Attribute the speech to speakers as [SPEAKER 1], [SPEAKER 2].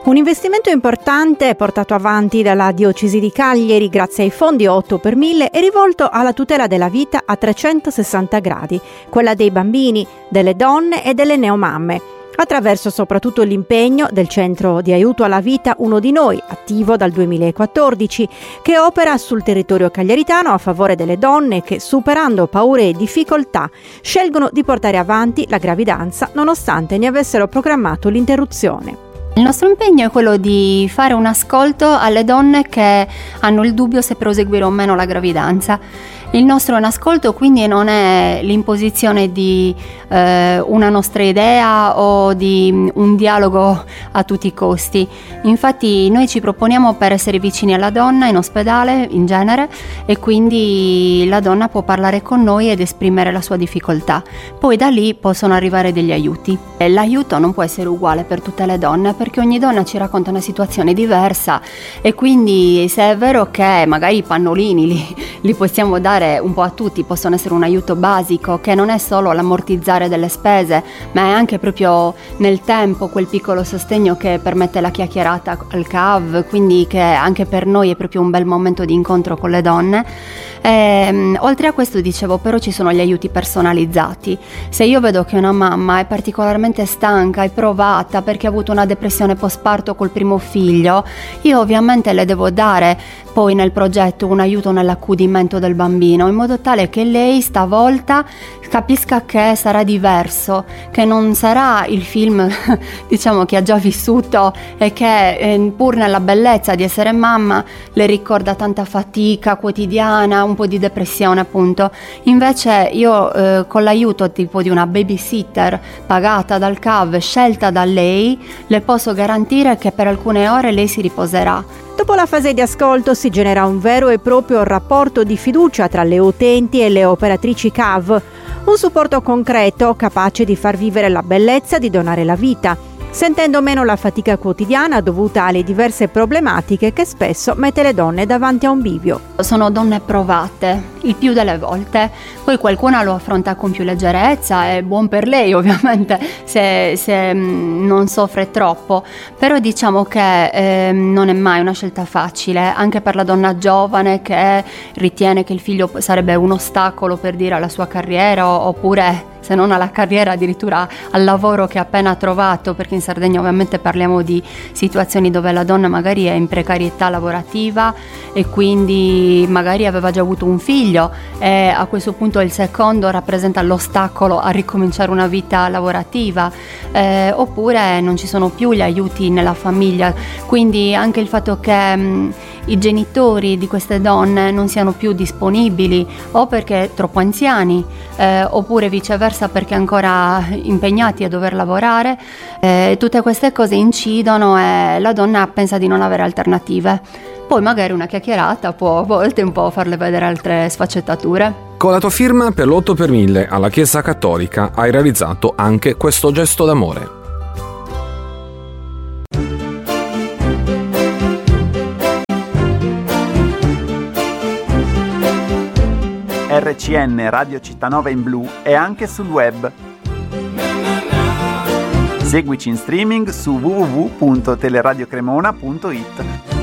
[SPEAKER 1] Un investimento importante portato avanti dalla Diocesi di Cagliari grazie ai fondi 8 per 1000 è rivolto alla tutela della vita a 360 gradi, quella dei bambini, delle donne e delle neomamme, attraverso soprattutto l'impegno del Centro di Aiuto alla Vita Uno di Noi, attivo dal 2014, che opera sul territorio cagliaritano a favore delle donne che, superando paure e difficoltà, scelgono di portare avanti la gravidanza nonostante ne avessero programmato l'interruzione.
[SPEAKER 2] Il nostro impegno è quello di fare un ascolto alle donne che hanno il dubbio se proseguire o meno la gravidanza. Il nostro è un ascolto, quindi non è l'imposizione di una nostra idea o di un dialogo a tutti i costi. Infatti noi ci proponiamo per essere vicini alla donna in ospedale in genere, e quindi la donna può parlare con noi ed esprimere la sua difficoltà. Poi da lì possono arrivare degli aiuti. E l'aiuto non può essere uguale per tutte le donne, perché ogni donna ci racconta una situazione diversa, e quindi se è vero che magari i pannolini li possiamo dare un po' a tutti, possono essere un aiuto basico che non è solo l'ammortizzare delle spese, ma è anche proprio nel tempo quel piccolo sostegno che permette la chiacchierata al CAV, quindi che anche per noi è proprio un bel momento di incontro con le donne. Oltre a questo, dicevo, però ci sono gli aiuti personalizzati. Se io vedo che una mamma è particolarmente stanca e provata perché ha avuto una depressione postparto col primo figlio, io ovviamente le devo dare poi nel progetto un aiuto nell'accudimento del bambino, in modo tale che lei stavolta capisca che sarà diverso, che non sarà il film diciamo che ha già vissuto e che pur nella bellezza di essere mamma le ricorda tanta fatica quotidiana, un po' di depressione appunto. Invece io con l'aiuto tipo di una babysitter pagata dal CAV, scelta da lei, le posso garantire che per alcune ore lei si riposerà.
[SPEAKER 1] Dopo la fase di ascolto si genera un vero e proprio rapporto di fiducia tra le utenti e le operatrici CAV, un supporto concreto capace di far vivere la bellezza di donare la vita, sentendo meno la fatica quotidiana dovuta alle diverse problematiche che spesso mette le donne davanti a un bivio.
[SPEAKER 2] Sono donne provate, il più delle volte, poi qualcuna lo affronta con più leggerezza, è buon per lei ovviamente se non soffre troppo, però diciamo che non è mai una scelta facile, anche per la donna giovane che ritiene che il figlio sarebbe un ostacolo per dire alla sua carriera, oppure se non alla carriera addirittura al lavoro che ha appena trovato, perché in Sardegna ovviamente parliamo di situazioni dove la donna magari è in precarietà lavorativa e quindi magari aveva già avuto un figlio e a questo punto il secondo rappresenta l'ostacolo a ricominciare una vita lavorativa, oppure non ci sono più gli aiuti nella famiglia, quindi anche il fatto che i genitori di queste donne non siano più disponibili o perché troppo anziani oppure viceversa perché ancora impegnati a dover lavorare, tutte queste cose incidono e la donna pensa di non avere alternative. Poi magari una chiacchierata può a volte un po' farle vedere altre sfaccettature.
[SPEAKER 3] Con la tua firma per l'8 per 1000 alla Chiesa Cattolica hai realizzato anche questo gesto d'amore.
[SPEAKER 4] RCN Radio Cittanova in blu è anche sul web. Seguici in streaming su www.teleradiocremona.it.